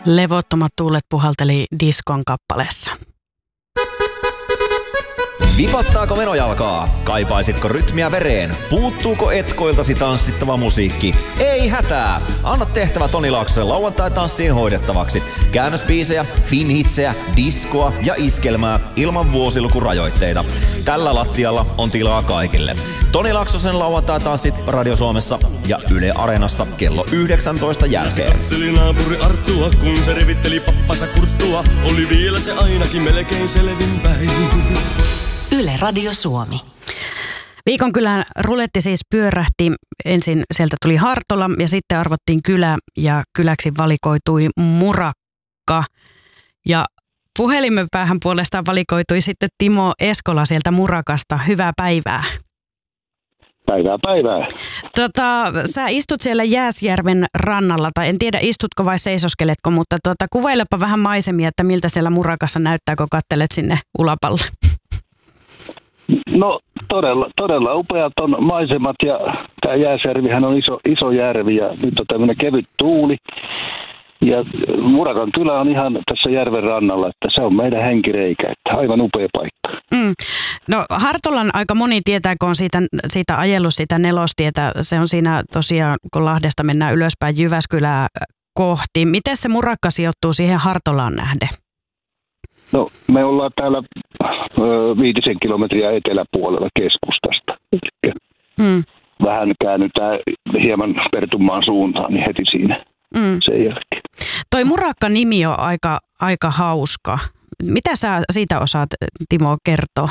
Levottomat tuulet puhalteli diskon kappaleessa. Vipattaako menojalkaa? Kaipaisitko rytmiä vereen? Puuttuuko etkoiltasi tanssittava musiikki? Ei hätää! Anna tehtävä Toni Laaksonen lauantai-tanssiin hoidettavaksi. Käännösbiisejä, finhitsejä, diskoa ja iskelmää ilman vuosilukurajoitteita. Tällä lattialla on tilaa kaikille. Toni Laaksosen lauantai-tanssit Radio Suomessa ja Yle Areenassa kello 19 jälkeen. Katseli naapuri Arttua, kun se revitteli pappansa kurttua. Oli vielä se ainakin melkein selvinpäin. Yle Radio Suomi. Viikon kylän ruletti siis pyörähti. Ensin sieltä tuli Hartola ja sitten arvottiin kylä ja kyläksi valikoitui Murakka. Ja puhelimen päähän puolestaan valikoitui sitten Timo Eskola sieltä Murakasta. Hyvää päivää. Päivää. Sä istut siellä Jääsjärven rannalla, tai en tiedä istutko vai seisoskeletko, mutta kuvailepa vähän maisemia, että miltä siellä Murakassa näyttää, kun katselet sinne ulapalle. No todella upeat on maisemat ja tämä Jääsjärvihän on iso järvi ja nyt on tämmöinen kevyt tuuli. Ja Murakan kylä on ihan tässä järven rannalla, että se on meidän henkireikä, että aivan upea paikka. No Hartolan aika moni tietää, kun on siitä ajellut sitä nelostietä. Se on siinä tosiaan, kun Lahdesta mennään ylöspäin Jyväskylää kohti. Miten se Murakka sijoittuu siihen Hartolaan nähden? No me ollaan täällä 5 kilometriä eteläpuolella keskustasta. Vähän käännytään hieman Pertunmaan suuntaan, niin heti siinä sen jälkeen. Toi Murakka-nimi on aika hauska. Mitä sä siitä osaat, Timo, kertoa?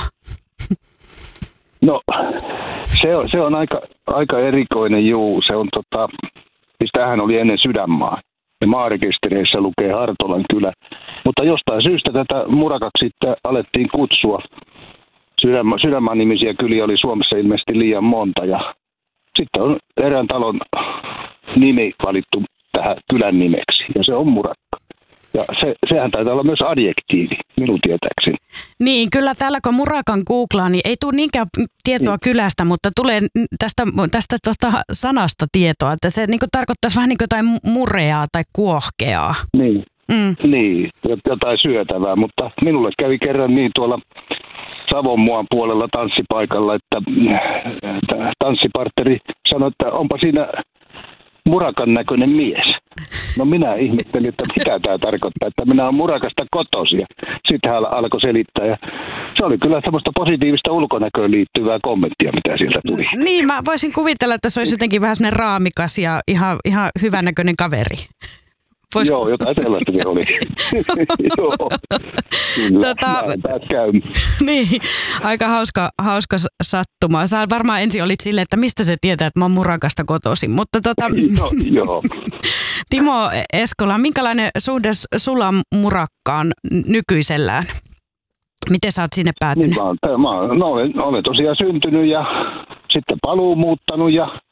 No, se on aika erikoinen, juu. Se on siis tämähän oli ennen Sydänmaa. Ja maarekistereissä lukee Hartolan kylä. Mutta jostain syystä tätä Murakaksi sitten alettiin kutsua. Sydänmaan nimisiä kyliä oli Suomessa ilmeisesti liian monta. Ja sitten on erään talon nimi valittu tähän kylän nimeksi. Ja se on Murakka. Ja sehän taitaa olla myös adjektiivi, minun tietääkseni. Niin, kyllä täällä kun Murakan googlaa, niin ei tule niinkään tietoa kylästä, mutta tulee tästä sanasta tietoa, että se niin kuin tarkoittaisi vähän niin kuin jotain mureaa tai kuohkeaa. Niin, jotain syötävää, mutta minulle kävi kerran niin tuolla Savonmuan puolella tanssipaikalla, että tanssipartneri sanoi, että onpa siinä Murakan näköinen mies. No minä ihmettelin, että mitä tämä tarkoittaa, että minä olen Murakasta kotoisin. Sitten hän alkoi selittää ja se oli kyllä semmoista positiivista ulkonäköön liittyvää kommenttia, mitä sieltä tuli. Niin, mä voisin kuvitella, että se olisi jotenkin vähän semmoinen raamikas ja ihan hyvännäköinen kaveri. Joo, jotain sellaista se oli. Joo, kyllä, näin taas käy. Niin, aika hauska sattuma. Sä varmaan ensin olit silleen, että mistä se tietää, että mä oon Murakasta kotoisin. Mutta joo. Timo Eskola, minkälainen suhde sulla on Murakkaan nykyisellään? Miten sä oot sinne päätynyt? Niin, olen tosiaan syntynyt ja sitten paluu muuttanut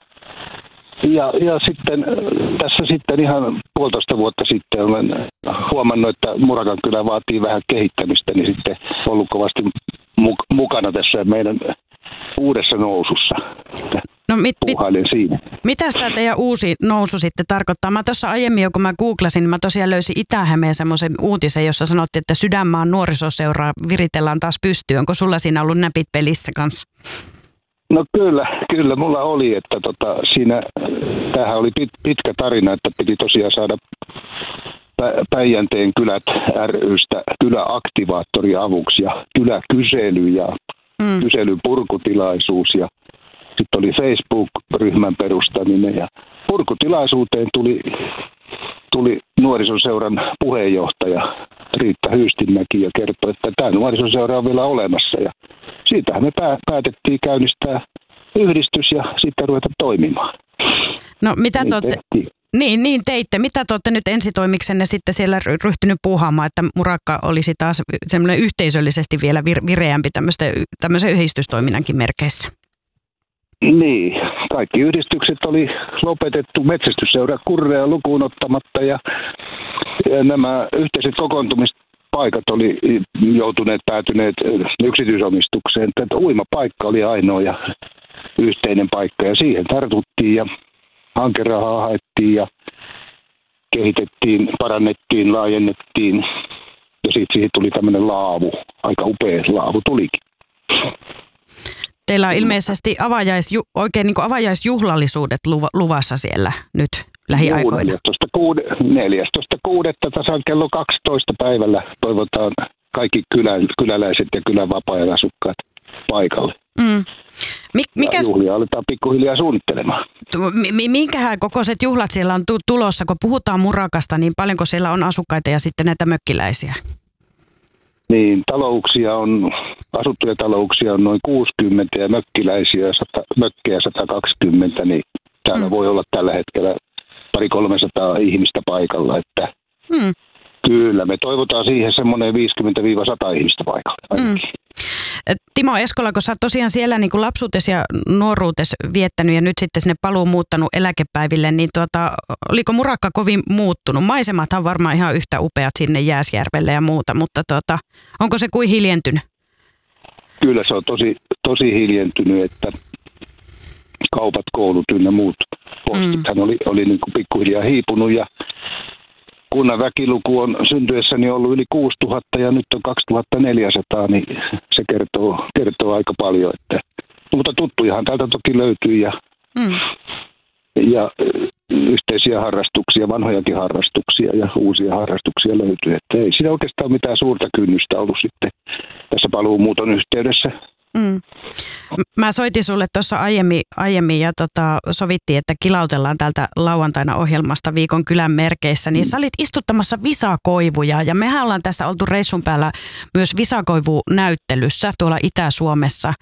ja sitten tässä sitten ihan 1,5 vuotta sitten olen huomannut, että Murakan kylä vaatii vähän kehittämistä, niin sitten ollut kovasti mukana tässä meidän uudessa nousussa. No puuhailen siinä. Mitä tämä teidän uusi nousu sitten tarkoittaa? Mä tuossa aiemmin, kun mä googlasin, niin mä tosiaan löysin Itä-Hämeen semmoisen uutisen, jossa sanottiin, että Sydänmaan nuorisoseuraa viritellaan taas pystyyn. Onko sulla siinä ollut näpit pelissä kanssa? No kyllä mulla oli, että tämähän oli pitkä tarina, että piti tosiaan saada Päijänteen kylät ry:stä kyläaktivaattori avuksi ja kyläkysely ja kyselyn purkutilaisuus ja sitten oli Facebook-ryhmän perustaminen ja purkutilaisuuteen tuli nuorisoseuran puheenjohtaja Riitta Hyystinmäki ja kertoi, että tämä nuorisoseura on vielä olemassa ja siitähän me päätettiin käynnistää yhdistys ja sitten ruveta toimimaan. No mitä niin teitte. Mitä te olette nyt ensitoimiksenne sitten siellä ryhtynyt puuhaamaan, että Murakka olisi taas semmoinen yhteisöllisesti vielä vireämpi tämmöisen yhdistystoiminnankin merkeissä? Niin, kaikki yhdistykset oli lopetettu, metsästysseura Kurrea lukuun ottamatta ja nämä yhteiset kokoontumispaikat oli päätyneet yksityisomistukseen. Että uimapaikka oli ainoa ja yhteinen paikka ja siihen tartuttiin ja hankerahaa haettiin ja kehitettiin, parannettiin, laajennettiin ja sitten siihen tuli tämmöinen laavu, aika upea laavu tulikin. Teillä on ilmeisesti oikein niin kuin avajaisjuhlallisuudet luvassa siellä nyt lähiaikoina. 14.6. tasan kello 12 päivällä toivotaan kaikki kyläläiset ja kylän vapaa-ajan asukkaat paikalle. Juhlia aletaan pikkuhiljaa suunnittelemaan. Minkähän kokoiset juhlat siellä on tulossa, kun puhutaan Murakasta, niin paljonko siellä on asukkaita ja sitten näitä mökkiläisiä? Niin, asuttuja talouksia on noin 60 ja mökkejä 120, niin täällä voi olla tällä hetkellä 200-300 ihmistä paikalla, että kyllä me toivotaan siihen semmoinen 50-100 ihmistä paikalle. Timo Eskola, kun sä oot tosiaan siellä niin kuin lapsuutesi ja nuoruutesi viettänyt ja nyt sitten sinne paluu muuttanut eläkepäiville, niin oliko Murakka kovin muuttunut? Maisemathan varmaan ihan yhtä upeat sinne Jääsjärvelle ja muuta, mutta onko se kuin hiljentynyt? Kyllä se on tosi hiljentynyt, että kaupat, koulut ynnä muut postithan oli niin kuin pikkuhiljaa hiipunut ja kunnan väkiluku on syntyessäni ollut yli 6000 ja nyt on 2400, niin se kertoo aika paljon. Mutta tuttujahan täältä toki löytyy ja yhteisiä harrastuksia, vanhojakin harrastuksia ja uusia harrastuksia löytyy. Että ei siinä oikeastaan mitään suurta kynnystä ollut sitten tässä paluumuuton yhteydessä. Mä soitin sulle tuossa aiemmin ja sovittiin, että kilautellaan täältä lauantaina ohjelmasta Viikon kylän merkeissä, niin sä olit istuttamassa visakoivuja ja mehän ollaan tässä oltu reissun päällä myös visakoivunäyttelyssä tuolla Itä-Suomessa.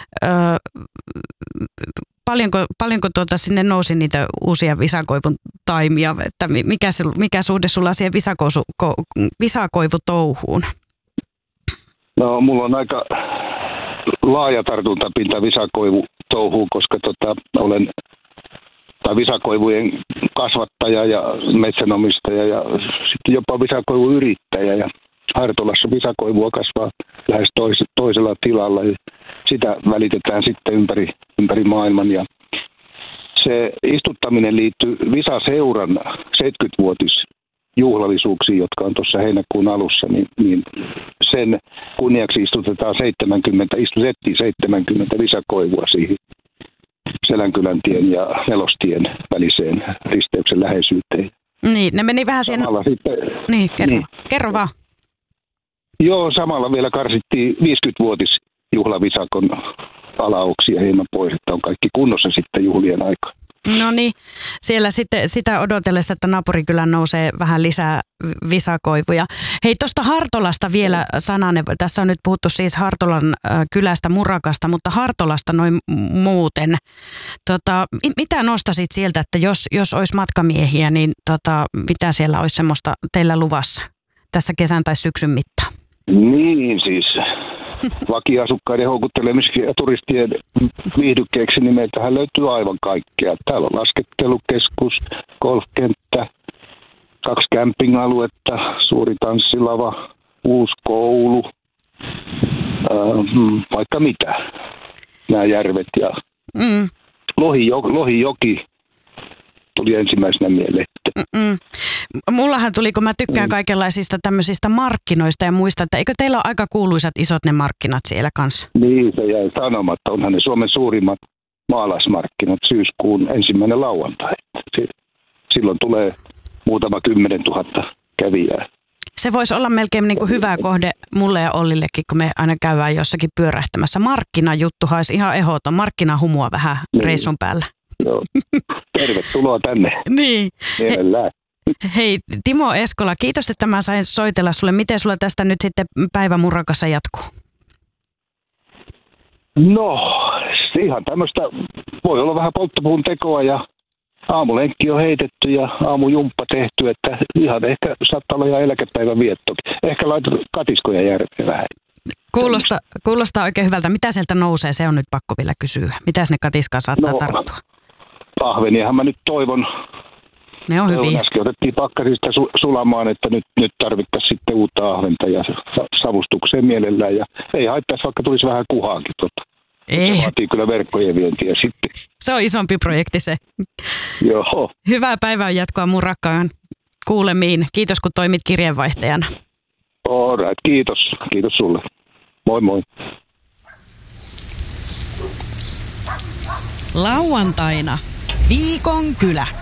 Paljonko sinne nousi niitä uusia visakoivun taimia, että mikä suhde sulla siihen visakoivutouhuun? No mulla on aika laaja tartuntapinta visakoivutouhuun, koska olen visakoivujen kasvattaja ja metsänomistaja ja sitten jopa visakoivuyrittäjä. Ja Hartolassa visakoivua kasvaa lähes toisella tilalla ja sitä välitetään sitten ympäri maailman. Ja se istuttaminen liittyy Visaseuran 70-vuotisjuhlallisuuksiin, jotka on tuossa heinäkuun alussa, niin sen kunniaksi istutettiin 70 visakoivua siihen Selänkylän-tien ja Nelostien väliseen risteyksen läheisyyteen. Niin, ne meni vähän siihen... Niin, kerro vaan. Joo, samalla vielä karsittiin 50-vuotisjuhlavisakon alauksia hieman pois, että on kaikki kunnossa sitten juhlien aikaa. No niin, siellä sitten sitä odotellessa, että naapurikylän nousee vähän lisää visakoivuja. Hei, tuosta Hartolasta vielä sananen. Tässä on nyt puhuttu siis Hartolan kylästä, Murakasta, mutta Hartolasta noin muuten. Mitä nostasit sieltä, että jos olisi matkamiehiä, niin mitä siellä olisi semmoista teillä luvassa tässä kesän tai syksyn mittaan? Niin siis vakiasukkaiden houkuttelemiseksi ja turistien viihdykkeeksi, niin meiltähän löytyy aivan kaikkea. Täällä on laskettelukeskus, golfkenttä, 2 camping-aluetta, suuri tanssilava, uusi koulu, vaikka mitä. Nämä järvet ja Lohijoki tuli ensimmäisenä mieleen. Mullahan tuli, kun mä tykkään kaikenlaisista tämmöisistä markkinoista ja muista, että eikö teillä ole aika kuuluisat isot ne markkinat siellä kanssa? Niin, se jäi sanomatta. Onhan ne Suomen suurimmat maalaismarkkinat syyskuun 1. lauantai. Silloin tulee muutama 10 000 kävijää. Se voisi olla melkein niin kuin hyvä kohde mulle ja Ollillekin, kun me aina käydään jossakin pyörähtämässä. Markkinajuttuhan olisi ihan ehdoton. Markkinahumua vähän reissun päällä. Joo. Tervetuloa tänne. Niin. Mielellään. Hei Timo Eskola, kiitos, että mä sain soitella sulle. Miten sulla tästä nyt sitten päivä Murakassa jatkuu? No, ihan tämmöistä, voi olla vähän polttopuun tekoa ja aamulenkki on heitetty ja aamujumppa tehty, että ihan ehkä saattaa olla ihan eläkepäivän viettokin. Ehkä laitat katiskoja järveen vähän. Kuulostaa oikein hyvältä. Mitä sieltä nousee? Se on nyt pakko vielä kysyä. Mitä sinne katiskaan saattaa tarttua? Ahveniahan mä nyt toivon. Ne on hyviä. Äsken otettiin pakkasista sulamaan, että nyt tarvittaisiin sitten uutta ahventa ja savustukseen mielellään. Ja ei haittaisi, vaikka tulisi vähän kuhaakin. Ei. Se vaatii kyllä verkkojen vientiä sitten. Se on isompi projekti se. Joo. Hyvää päivän jatkoa Murakkaan. kuulemiin. Kiitos, kun toimit kirjeenvaihtajana. All right, kiitos. Kiitos sulle. Moi moi. Lauantaina Viikon kylä.